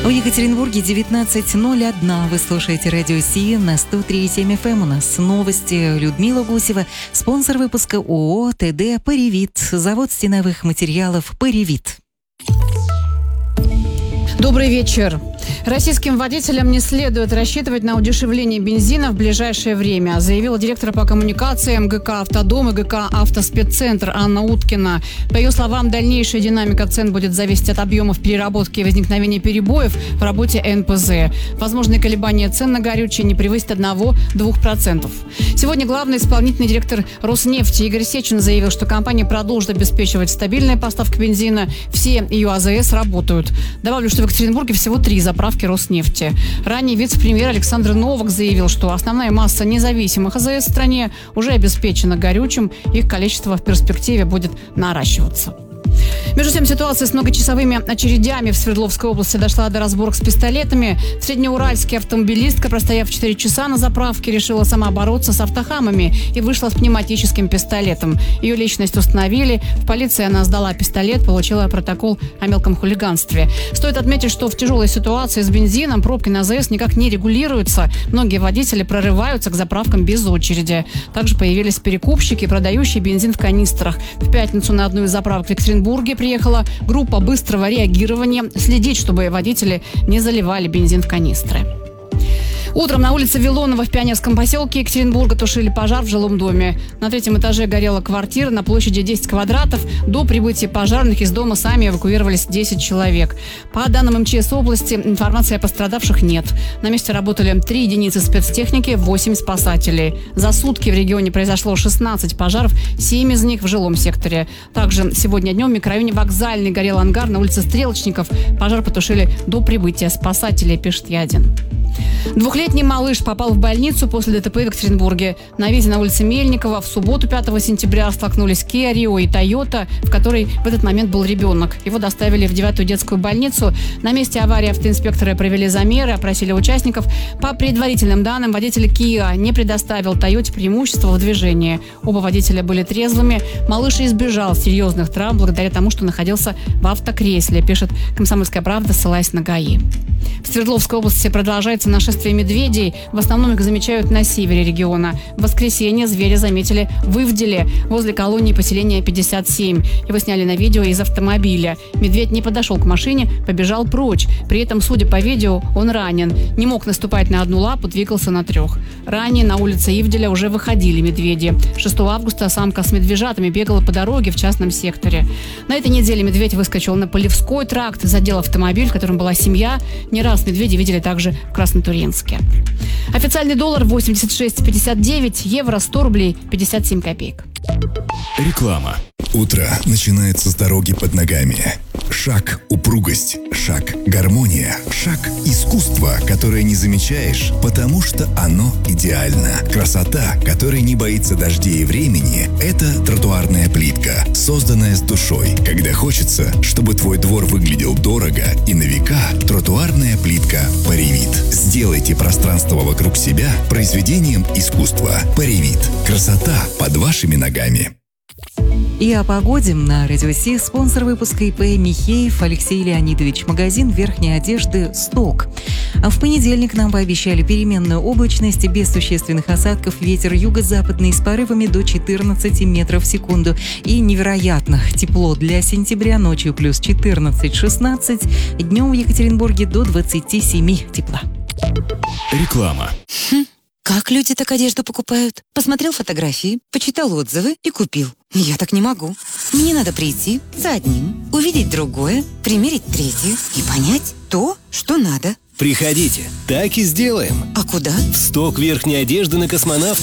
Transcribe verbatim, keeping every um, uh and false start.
В Екатеринбурге девятнадцать ноль один. Вы слушаете радио Си на сто три и семь эф эм. У нас новости. Людмила Гусева, спонсор выпуска ООО ТД «Паривит», завод стеновых материалов «Паривит». Добрый вечер. Российским водителям не следует рассчитывать на удешевление бензина в ближайшее время, заявила директор по коммуникациям ГК «Автодом» и ГК «Автоспеццентр» Анна Уткина. По ее словам, дальнейшая динамика цен будет зависеть от объемов переработки и возникновения перебоев в работе эн пэ зэ. Возможные колебания цен на горючее не превысят одного-двух процентов. Сегодня главный исполнительный директор Роснефти Игорь Сечин заявил, что компания продолжит обеспечивать стабильные поставки бензина. Все ее а зэ эс работают. Добавлю, что в Екатеринбурге всего три заправки Роснефти. Ранее вице-премьер Александр Новак заявил, что основная масса независимых а зэ эс в стране уже обеспечена горючим, их количество в перспективе будет наращиваться. Между тем, ситуация с многочасовыми очередями в Свердловской области дошла до разборок с пистолетами. В Среднеуральске автомобилистка, простояв четыре часа на заправке, решила сама бороться с автохамами и вышла с пневматическим пистолетом. Ее личность установили. В полиции она сдала пистолет, получила протокол о мелком хулиганстве. Стоит отметить, что в тяжелой ситуации с бензином пробки на а зэ эс никак не регулируются. Многие водители прорываются к заправкам без очереди. Также появились перекупщики, продающие бензин в канистрах. В пятницу на одну из заправок в Екатеринбурге приехала группа быстрого реагирования следить, чтобы водители не заливали бензин в канистры. Утром на улице Вилонова в Пионерском поселке Екатеринбурга тушили пожар в жилом доме. На третьем этаже горела квартира на площади десять квадратов. До прибытия пожарных из дома сами эвакуировались десять человек. По данным эм че эс области, информации о пострадавших нет. На месте работали три единицы спецтехники, восемь спасателей. За сутки в регионе произошло шестнадцать пожаров, семь из них в жилом секторе. Также сегодня днем в микрорайоне Вокзальный горел ангар на улице Стрелочников. Пожар потушили до прибытия спасателей, пишет Ядин. Двухлетний малыш попал в больницу после дэ тэ пэ в Екатеринбурге. На виде на улице Мельникова в субботу пятого сентября столкнулись Kia Rio и Toyota, в которой в этот момент был ребенок. Его доставили в девятую детскую больницу. На месте аварии автоинспекторы провели замеры, опросили участников. По предварительным данным, водитель Kia не предоставил Toyota преимущество в движении. Оба водителя были трезвыми. Малыш избежал серьезных травм благодаря тому, что находился в автокресле, пишет «Комсомольская правда», ссылаясь на ГАИ. В Свердловской области продолжается нашествие медведей. В основном их замечают на севере региона. В воскресенье зверя заметили в Ивделе, возле колонии поселения пятьдесят семь. Его сняли на видео из автомобиля. Медведь не подошел к машине, побежал прочь. При этом, судя по видео, он ранен. Не мог наступать на одну лапу, двигался на трех. Ранее на улице Ивделя уже выходили медведи. шестого августа самка с медвежатами бегала по дороге в частном секторе. На этой неделе медведь выскочил на Полевской тракт, задел автомобиль, в котором была семья. Не раз медведи видели также в Краснотурьинске. Официальный доллар восемьдесят шесть пятьдесят девять, евро сто рублей пятьдесят семь копеек. Реклама. Утро начинается с дороги под ногами. Шаг – упругость, шаг – гармония, шаг – искусство, которое не замечаешь, потому что оно идеально. Красота, которая не боится дождей и времени – это тротуарная плитка, созданная с душой. Когда хочется, чтобы твой двор выглядел дорого и на века, тротуарная плитка «Паривит». Сделайте пространство вокруг себя произведением искусства. «Паривит». Красота под вашими ногами. И о погоде на радио Си спонсор выпуска ИП Михеев Алексей Леонидович, магазин верхней одежды «Сток». А в понедельник нам пообещали переменную облачность, без существенных осадков, ветер юго-западный с порывами до четырнадцати метров в секунду. И невероятно тепло для сентября, ночью плюс четырнадцать-шестнадцать, днем в Екатеринбурге до двадцати семи тепла. Реклама. Хм. Как люди так одежду покупают? Посмотрел фотографии, почитал отзывы и купил. Я так не могу. Мне надо прийти за одним, увидеть другое, примерить третье и понять то, что надо. Приходите, так и сделаем. А куда? В сток верхней одежды на Космонавт.